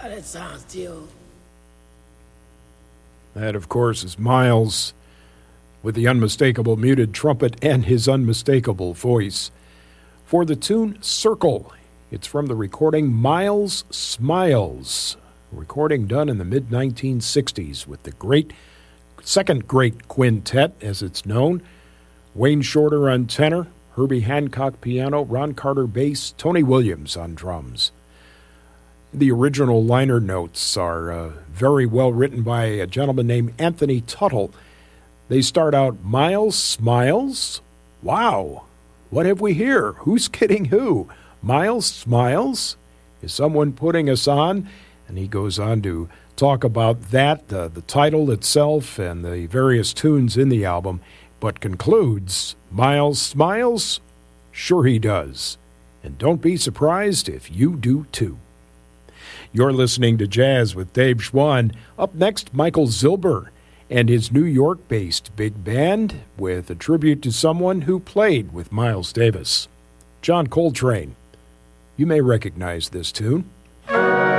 How that sounds, Tio? That, of course, is Miles with the unmistakable muted trumpet and his unmistakable voice. For the tune Circle, it's from the recording Miles Smiles, a recording done in the mid-1960s with the second great quintet, as it's known. Wayne Shorter on tenor, Herbie Hancock piano, Ron Carter bass, Tony Williams on drums. The original liner notes are very well written by a gentleman named Anthony Tuttle. They start out, Miles Smiles? Wow, what have we here? Who's kidding who? Miles Smiles? Is someone putting us on? And he goes on to talk about that, the title itself, and the various tunes in the album, but concludes, Miles Smiles? Sure he does. And don't be surprised if you do too. You're listening to Jazz with Dave Schwann. Up next, Michael Zilber and his New York-based big band with a tribute to someone who played with Miles Davis, John Coltrane. You may recognize this tune.